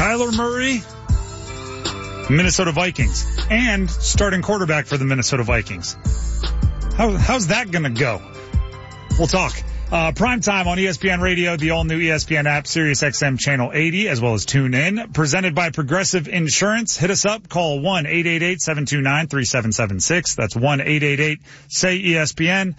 Kyler Murray, Minnesota Vikings, and starting quarterback for the Minnesota Vikings. How's that going to go? We'll talk. Prime time on ESPN Radio, the all-new ESPN app, Sirius XM Channel 80, as well as TuneIn. Presented by Progressive Insurance. Hit us up. Call 1-888-729-3776. That's 1-888-SAY-ESPN.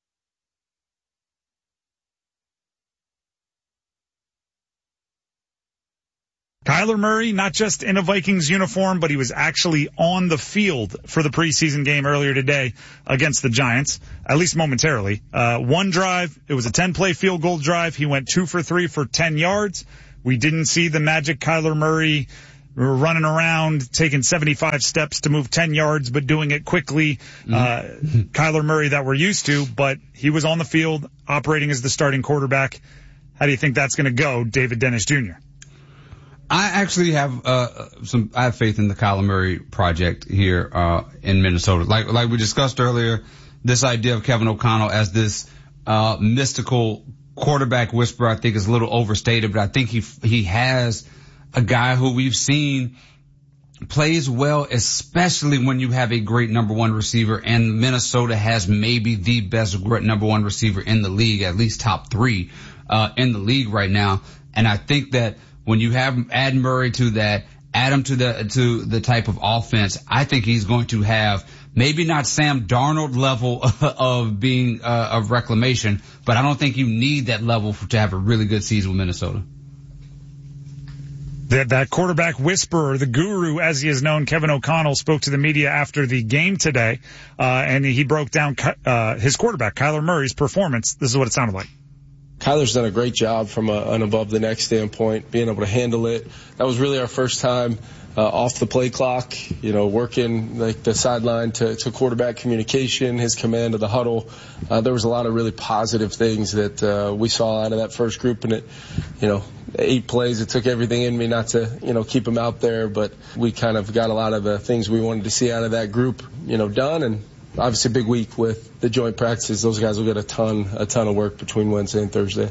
Kyler Murray, not just in a Vikings uniform, but he was actually on the field for the preseason game earlier today against the Giants, at least momentarily. One drive, it was a 10-play field goal drive. He went 2 for 3 for 10 yards. We didn't see the magic Kyler Murray running around, taking 75 steps to move 10 yards, but doing it quickly. Kyler Murray that we're used to, but he was on the field operating as the starting quarterback. How do you think that's going to go, David Dennis Jr.? I actually have I have faith in the Kyler Murray project here in Minnesota. Like we discussed earlier, this idea of Kevin O'Connell as this mystical quarterback whisperer, I think is a little overstated, but I think he has a guy who we've seen plays well, especially when you have a great number one receiver, and Minnesota has maybe the best number one receiver in the league, at least top 3 in the league right now. And I think that when you add Murray to that, add him to the type of offense, I think he's going to have maybe not Sam Darnold level of being of reclamation, but I don't think you need that level to have a really good season with Minnesota. That quarterback whisperer, the guru, as he is known, Kevin O'Connell, spoke to the media after the game today, and he broke down his quarterback, Kyler Murray's performance. This is what it sounded like. Kyler's done a great job from an above-the-neck standpoint, being able to handle it. That was really our first time off the play clock, working like the sideline to quarterback communication, his command of the huddle. There was a lot of really positive things that we saw out of that first group, and it, 8 plays, it took everything in me not to, keep him out there, but we kind of got a lot of the things we wanted to see out of that group, done, and obviously a big week with the joint practices. Those guys will get a ton of work between Wednesday and Thursday.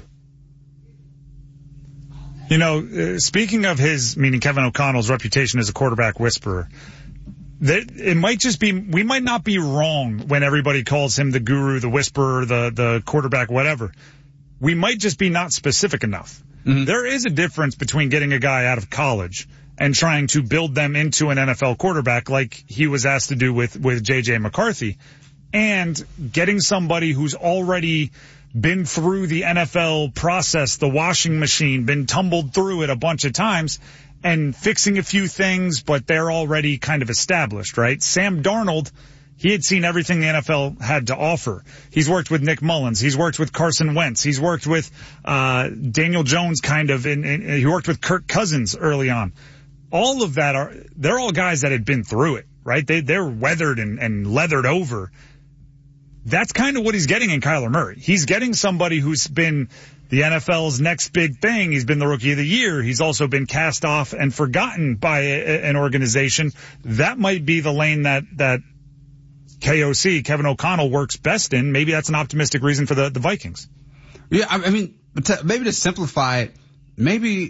Speaking of meaning Kevin O'Connell's reputation as a quarterback whisperer, it might just be, we might not be wrong when everybody calls him the guru, the whisperer, the quarterback, whatever. We might just be not specific enough. Mm-hmm. There is a difference between getting a guy out of college and trying to build them into an NFL quarterback like he was asked to do with J.J. McCarthy, and getting somebody who's already been through the NFL process, the washing machine, been tumbled through it a bunch of times, and fixing a few things, but they're already kind of established, right? Sam Darnold, he had seen everything the NFL had to offer. He's worked with Nick Mullins. He's worked with Carson Wentz. He's worked with Daniel Jones kind of, he worked with Kirk Cousins early on. All of that they're all guys that had been through it, right? They're weathered and leathered over. That's kind of what he's getting in Kyler Murray. He's getting somebody who's been the NFL's next big thing. He's been the Rookie of the Year. He's also been cast off and forgotten by an organization. That might be the lane that KOC, Kevin O'Connell, works best in. Maybe that's an optimistic reason for the Vikings. Yeah, I mean, maybe to simplify it, maybe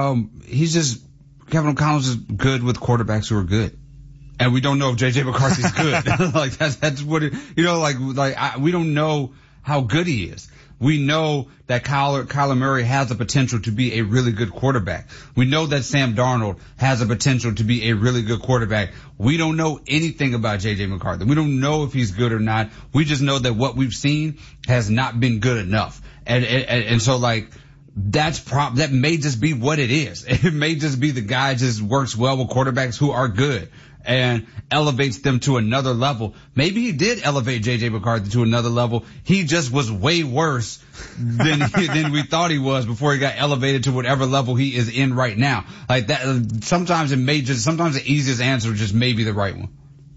Kevin O'Connell's just good with quarterbacks who are good. And we don't know if J.J. McCarthy's good. Like that's what it, we don't know how good he is. We know that Kyler Murray has the potential to be a really good quarterback. We know that Sam Darnold has a potential to be a really good quarterback. We don't know anything about J.J. McCarthy. We don't know if he's good or not. We just know that what we've seen has not been good enough. And so that may just be what it is. It may just be the guy just works well with quarterbacks who are good and elevates them to another level. Maybe he did elevate J.J. McCarthy to another level. He just was way worse than we thought he was before he got elevated to whatever level he is in right now. Like that, sometimes the easiest answer just may be the right one.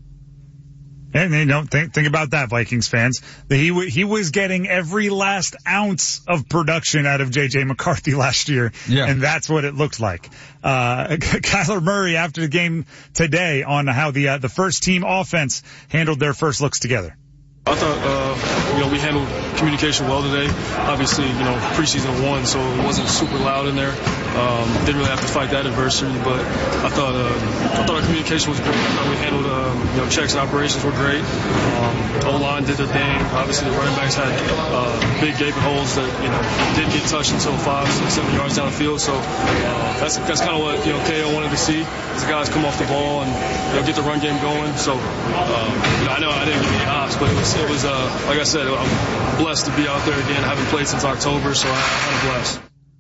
And think about that, Vikings fans. He was getting every last ounce of production out of J.J. McCarthy last year, yeah. And that's what it looked like. Kyler Murray after the game today on how the first team offense handled their first looks together. I thought we handled communication well today. Obviously, preseason won, so it wasn't super loud in there. Didn't really have to fight that adversity, but I thought our communication was great. We handled, checks and operations were great. O-line did their thing. Obviously, the running backs had big gaping holes that, didn't get touched until 5, 6, 7 yards down the field. So that's kind of what, KO wanted to see, is the guys come off the ball and, get the run game going. So, I know I didn't get any hops, but it was like I said, I'm blessed to be out there again. I haven't played since October, so I'm blessed.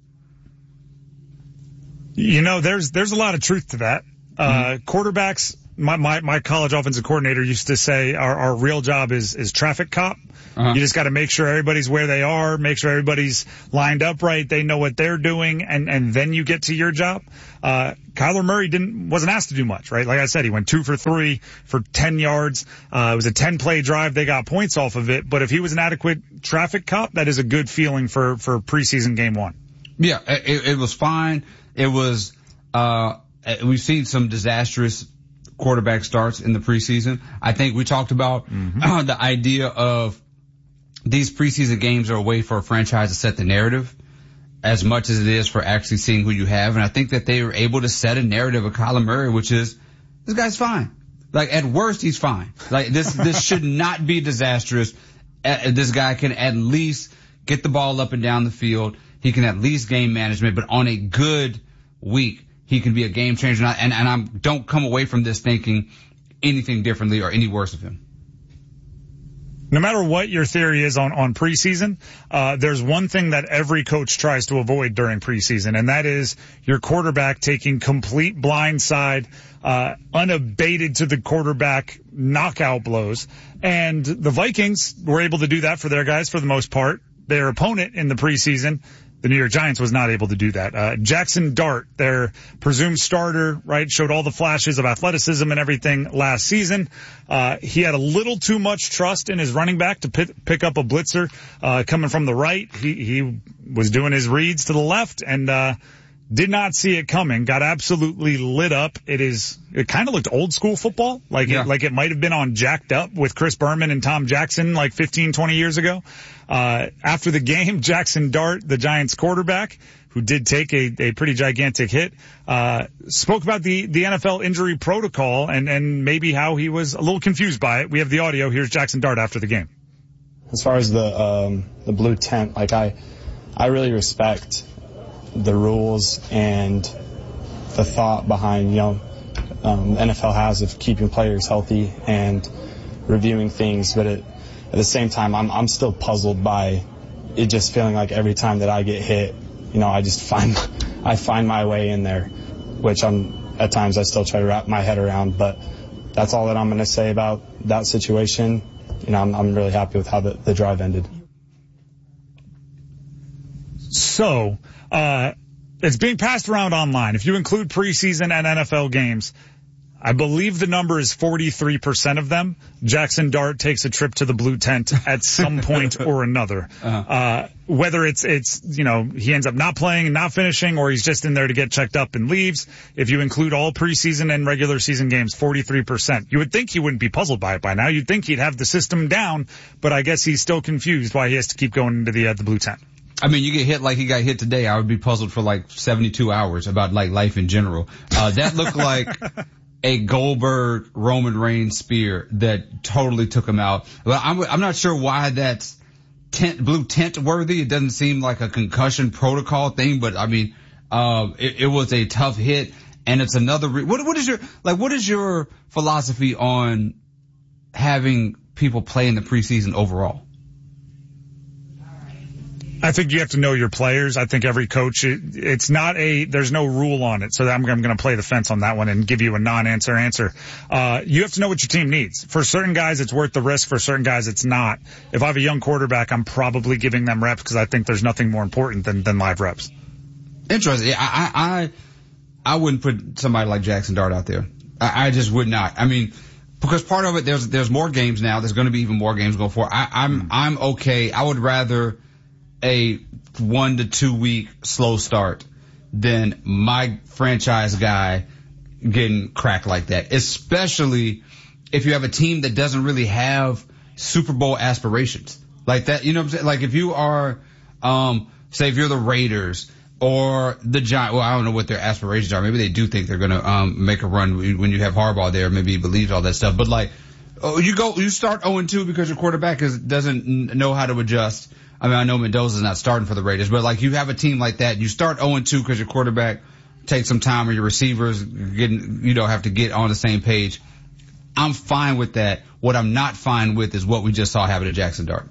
There's a lot of truth to that. Quarterbacks, my college offensive coordinator used to say our real job is traffic cop. You just got to make sure everybody's where they are, make sure everybody's lined up right, they know what they're doing, and then you get to your job. Kyler Murray wasn't asked to do much, right? Like I said, he went 2 for 3 for 10 yards. It was a 10-play drive. They got points off of it. But if he was an adequate traffic cop, that is a good feeling for preseason game 1. Yeah, it was fine. It was, we've seen some disastrous quarterback starts in the preseason. I think we talked about the idea of these preseason games are a way for a franchise to set the narrative as much as it is for actually seeing who you have. And I think that they were able to set a narrative of Kyler Murray, which is, this guy's fine. Like, at worst, he's fine. Like, this should not be disastrous. This guy can at least get the ball up and down the field. He can at least game management, but on a good week, he can be a game changer. And I don't come away from this thinking anything differently or any worse of him. No matter what your theory is on preseason, there's one thing that every coach tries to avoid during preseason, and that is your quarterback taking complete blindside, unabated to the quarterback knockout blows. And the Vikings were able to do that for their guys for the most part. Their opponent in the preseason, the New York Giants, was not able to do that. Jackson Dart, their presumed starter, right, showed all the flashes of athleticism and everything last season. He had a little too much trust in his running back to pick up a blitzer coming from the right. He was doing his reads to the left and did not see it coming. Got absolutely lit up. It kind of looked old school football, like it might have been on Jacked Up with Chris Berman and Tom Jackson like 15, 20 years ago. After the game, Jackson Dart, the Giants quarterback, who did take a pretty gigantic hit, spoke about the NFL injury protocol and maybe how he was a little confused by it. We have the audio. Here's Jackson Dart after the game. As far as the blue tent, like I really respect the rules and the thought behind, NFL has of keeping players healthy and reviewing things, but at the same time, I'm still puzzled by it just feeling like every time that I get hit, I just find my way in there, which at times I still try to wrap my head around, but that's all that I'm going to say about that situation. I'm really happy with how the drive ended. So, it's being passed around online. If you include preseason and NFL games, I believe the number is 43% of them. Jackson Dart takes a trip to the blue tent at some point or another. Whether it's he ends up not playing and not finishing, or he's just in there to get checked up and leaves. If you include all preseason and regular season games, 43%. You would think he wouldn't be puzzled by it by now. You'd think he'd have the system down, but I guess he's still confused why he has to keep going into the blue tent. I mean, you get hit like he got hit today, I would be puzzled for like 72 hours about like life in general. That looked like a Goldberg Roman Reigns spear that totally took him out. Well, I'm not sure why that's blue tent worthy. It doesn't seem like a concussion protocol thing, but I mean, it was a tough hit, and it's another. What is your philosophy on having people play in the preseason overall? I think you have to know your players. I think every coach, there's no rule on it. So I'm going to play the fence on that one and give you a non-answer answer. You have to know what your team needs. For certain guys, it's worth the risk. For certain guys, it's not. If I have a young quarterback, I'm probably giving them reps because I think there's nothing more important than live reps. Interesting. I wouldn't put somebody like Jackson Dart out there. I just would not. I mean, because part of it, there's more games now. There's going to be even more games going forward. I'm okay. I would rather a 1 to 2 week slow start than my franchise guy getting cracked like that, especially if you have a team that doesn't really have Super Bowl aspirations. Like that, you know what I'm saying? Like if you are, say if you're the Raiders or the Giants, well, I don't know what their aspirations are. Maybe they do think they're going to make a run when you have Harbaugh there. Maybe he believes all that stuff. But like, you start 0-2 because your quarterback doesn't know how to adjust. I mean, I know Mendoza's not starting for the Raiders, but like you have a team like that, you start 0-2 because your quarterback takes some time or your receivers have to get on the same page. I'm fine with that. What I'm not fine with is what we just saw happen to Jackson Dart.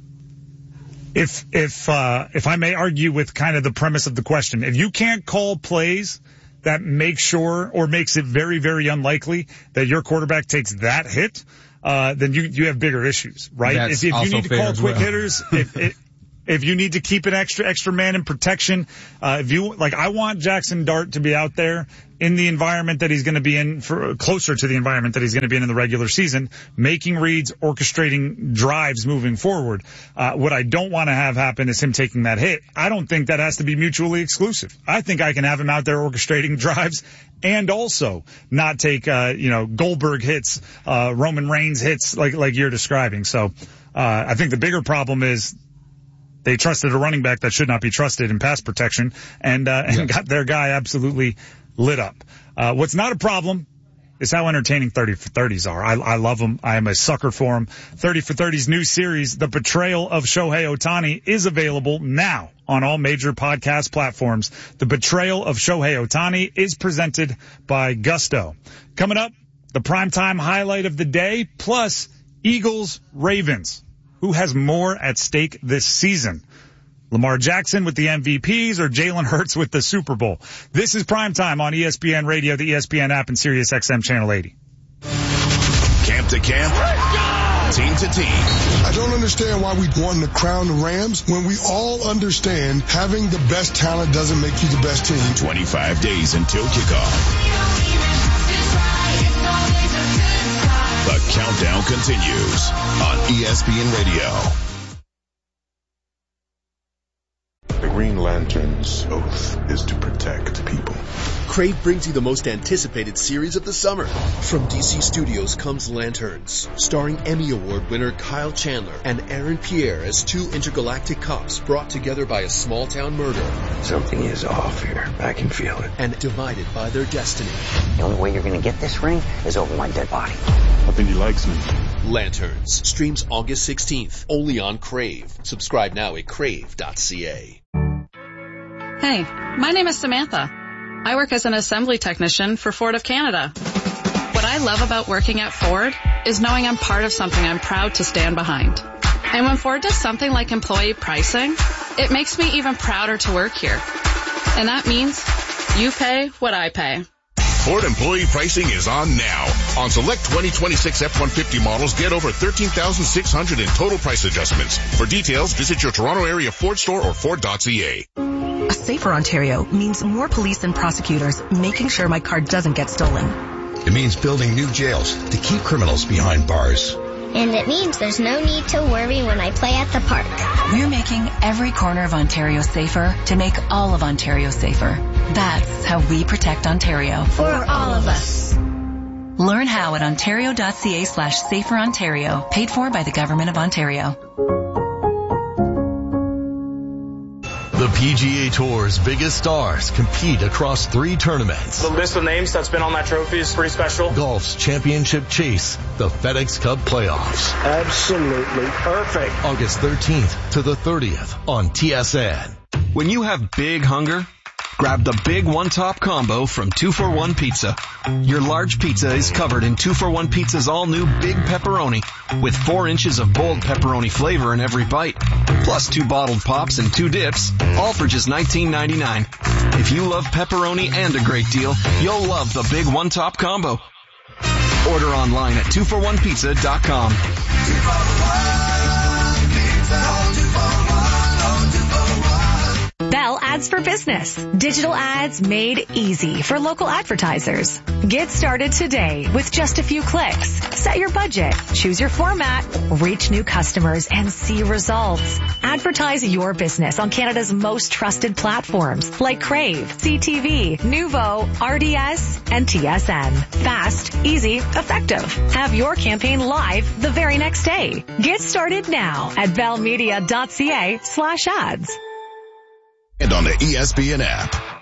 If I may argue with kind of the premise of the question, if you can't call plays that make sure or makes it very, very unlikely that your quarterback takes that hit, then you have bigger issues, right? If you need to call quick hitters, if you need to keep an extra man in protection, I want Jackson Dart to be out there in the environment that he's going to be in, closer to the environment that he's going to be in the regular season, making reads, orchestrating drives moving forward. What I don't want to have happen is him taking that hit. I don't think that has to be mutually exclusive. I think I can have him out there orchestrating drives and also not take, Goldberg hits, Roman Reigns hits like you're describing. So, I think the bigger problem is they trusted a running back that should not be trusted in pass protection and got their guy absolutely lit up. What's not a problem is how entertaining 30 for 30s are. I love them. I am a sucker for them. 30 for 30's new series, The Betrayal of Shohei Ohtani, is available now on all major podcast platforms. The Betrayal of Shohei Ohtani is presented by Gusto. Coming up, the primetime highlight of the day, plus Eagles-Ravens. Who has more at stake this season? Lamar Jackson with the MVPs or Jalen Hurts with the Super Bowl? This is Primetime on ESPN Radio, the ESPN app, and Sirius XM Channel 80. Camp to camp, team to team. I don't understand why we want to crown the Rams when we all understand having the best talent doesn't make you the best team. 25 days until kickoff. The countdown continues on ESPN Radio. The Green Lantern's oath is to protect people. Crave brings you the most anticipated series of the summer. From DC Studios comes Lanterns, starring Emmy Award winner Kyle Chandler and Aaron Pierre as two intergalactic cops brought together by a small-town murder. Something is off here. I can feel it. And divided by their destiny. The only way you're going to get this ring is over my dead body. I think he likes me. Lanterns streams August 16th, only on Crave. Subscribe now at crave.ca. Hey, my name is Samantha. I work as an assembly technician for Ford of Canada. What I love about working at Ford is knowing I'm part of something I'm proud to stand behind. And when Ford does something like employee pricing, it makes me even prouder to work here. And that means you pay what I pay. Ford employee pricing is on now. On select 2026 F-150 models, get over $13,600 in total price adjustments. For details, visit your Toronto area Ford store or Ford.ca. A safer Ontario means more police and prosecutors making sure my car doesn't get stolen. It means building new jails to keep criminals behind bars. And it means there's no need to worry when I play at the park. We're making every corner of Ontario safer to make all of Ontario safer. That's how we protect Ontario. For all of us. Learn how at ontario.ca/saferontario. Paid for by the Government of Ontario. The PGA Tour's biggest stars compete across 3 tournaments. The list of names that's been on that trophy is pretty special. Golf's championship chase, the FedEx Cup playoffs. Absolutely perfect. August 13th to the 30th on TSN. When you have big hunger, grab the Big One Top Combo from 2-for-1 Pizza. Your large pizza is covered in 2-for-1 Pizza's all-new Big Pepperoni with 4 inches of bold pepperoni flavor in every bite, plus 2 bottled pops and 2 dips, all for just $19.99. If you love pepperoni and a great deal, you'll love the Big One Top Combo. Order online at 2for1pizza.com. Bell Ads for Business. Digital ads made easy for local advertisers. Get started today with just a few clicks. Set your budget, choose your format, reach new customers, and see results. Advertise your business on Canada's most trusted platforms like Crave, CTV, Nuvo, RDS, and TSN. Fast, easy, effective. Have your campaign live the very next day. Get started now at bellmedia.ca/ads. And on the ESPN app.